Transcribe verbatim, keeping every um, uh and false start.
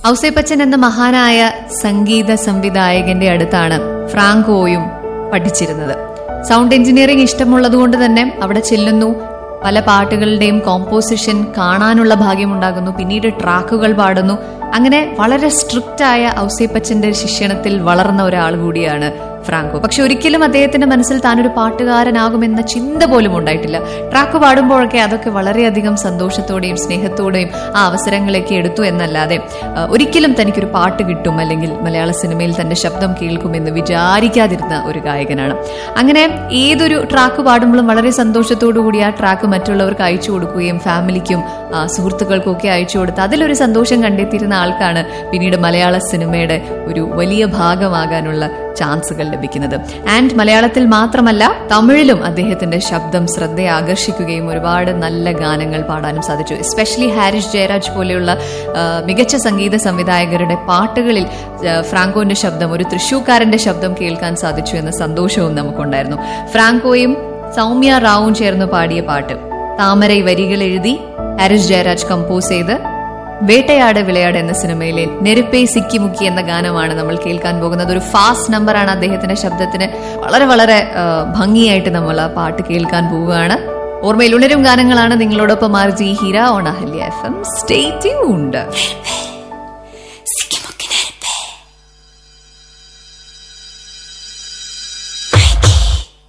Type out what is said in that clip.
ഔസേപ്പച്ചൻ എന്ന മഹാനായ സംഗീത സംവിധായകന്റെ അടുത്താണ് ഫ്രാങ്കോയും പഠിച്ചിരുന്നത്. സൗണ്ട് എഞ്ചിനീയറിംഗ് ഇഷ്ടമുള്ളതുകൊണ്ട് തന്നെ അവിടെ ചെല്ലുന്നു. പല പാട്ടുകളുടെയും കോമ്പോസിഷൻ കാണാനുള്ള ഭാഗ്യമുണ്ടാകുന്നു. പിന്നീട് ട്രാക്കുകൾ പാടുന്നു. അങ്ങനെ വളരെ സ്ട്രിക്റ്റ് ആയ ഔസേപ്പച്ചന്റെ ശിക്ഷണത്തിൽ വളർന്ന ഒരാൾ കൂടിയാണ് ഫ്രാങ്കോ. പക്ഷെ ഒരിക്കലും അദ്ദേഹത്തിന്റെ മനസ്സിൽ താനൊരു പാട്ടുകാരനാകുമെന്ന ചിന്ത പോലും ഉണ്ടായിട്ടില്ല. ട്രാക്ക് പാടുമ്പോഴൊക്കെ അതൊക്കെ വളരെയധികം സന്തോഷത്തോടെയും സ്നേഹത്തോടെയും ആ അവസരങ്ങളൊക്കെ എടുത്തു എന്നല്ലാതെ ഒരിക്കലും തനിക്കൊരു പാട്ട് കിട്ടും അല്ലെങ്കിൽ മലയാള സിനിമയിൽ തന്റെ ശബ്ദം കേൾക്കുമെന്ന് വിചാരിക്കാതിരുന്ന ഒരു ഗായകനാണ്. അങ്ങനെ ഏതൊരു ട്രാക്ക് പാടുമ്പോഴും വളരെ സന്തോഷത്തോടു കൂടി ആ ട്രാക്ക് മറ്റുള്ളവർക്ക് അയച്ചു കൊടുക്കുകയും ഫാമിലിക്കും സുഹൃത്തുക്കൾക്കും ഒക്കെ അയച്ചു കൊടുത്ത് അതിലൊരു സന്തോഷം കണ്ടെത്തിയിരുന്ന ആൾക്കാണ് പിന്നീട് മലയാള സിനിമയുടെ ഒരു വലിയ ഭാഗമാകാനുള്ള ചാൻസുകൾ ലഭിക്കുന്നത്. ആൻഡ് മലയാളത്തിൽ മാത്രമല്ല തമിഴിലും അദ്ദേഹത്തിന്റെ ശബ്ദം ശ്രദ്ധയെ ആകർഷിക്കുകയും ഒരുപാട് നല്ല ഗാനങ്ങൾ പാടാനും സാധിച്ചു. എസ്പെഷ്യലി ഹാരിസ് ജയരാജ് പോലെയുള്ള മികച്ച സംഗീത സംവിധായകരുടെ പാട്ടുകളിൽ ഫ്രാങ്കോന്റെ ശബ്ദം, ഒരു തൃശ്ശൂർക്കാരന്റെ ശബ്ദം കേൾക്കാൻ സാധിച്ചു എന്ന സന്തോഷവും നമുക്കുണ്ടായിരുന്നു. ഫ്രാങ്കോയും സൗമ്യ റാവുവും ചേർന്ന് പാടിയ പാട്ട് താമരൈ വരികൾ എഴുതി ഹാരിസ് ജയരാജ് കമ്പോസ് ചെയ്ത് വേട്ടയാട് വിളയാട് എന്ന സിനിമയിലെ നെരുപ്പേ സിക്കി മുക്കി എന്ന ഗാനമാണ് നമ്മൾ കേൾക്കാൻ പോകുന്നത്. ഒരു ഫാസ്റ്റ് നമ്പറാണ് അദ്ദേഹത്തിന്റെ ശബ്ദത്തിന്. വളരെ വളരെ ഭംഗിയായിട്ട് നമ്മൾ ആ പാട്ട് കേൾക്കാൻ പോവുകയാണ്. ഓർമ്മയിൽ ഉണരും ഗാനങ്ങളാണ് നിങ്ങളോടൊപ്പം R G Heera on Ahalya F M. Stay tuned.